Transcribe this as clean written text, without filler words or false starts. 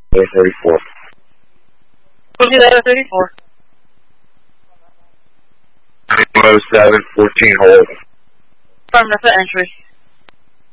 34. What'd you have 34? 107, 14 hold. Affirmative for entry.